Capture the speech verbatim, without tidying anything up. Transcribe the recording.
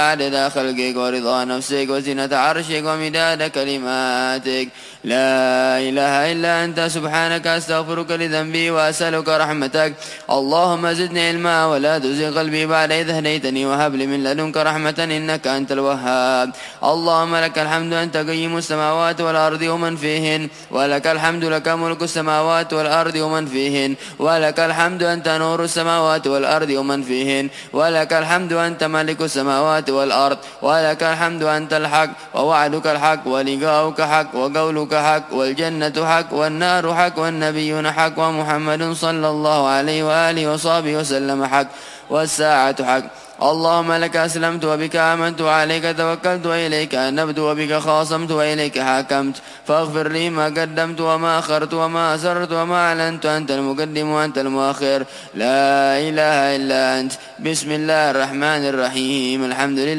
عدد خلقك ورضا نفسك وزنة عرشك ومداد كلماتك. لا إله إلا أنت سبحانك أستغفرك لذنبي وأسألك رحمتك. اللهم زدني علما ولا تزغ قلبي بعد إذ هديتني وهب لي من لدنك رحمة إنك أنت الوهاب. اللهم لك الحمد أنت قيم السماوات والأرض ومن فيهن، ولك الحمد لك ملك السماوات والأرض ومن فيهن، ولك الحمد أنت نور السماوات والأرض ومن فيهن، ولك الحمد أنت ملك السماوات والأرض، ولك الحمد أنت الحق ووعدك الحق ولقاؤك حق وقولك حق والجنة حق والنار حق والنبيون حق ومحمد صلى الله عليه وآله وصحبه وسلم حق والساعة حق. اللهم لك أسلمت وبك آمنت وعليك توكلت وإليك أنبت وبك خاصمت وإليك حاكمت، فاغفر لي ما قدمت وما أخرت وما أسررت وما أعلنت، أنت المقدم وأنت المؤخر، لا إله إلا أنت. بسم الله الرحمن الرحيم. الحمد لله.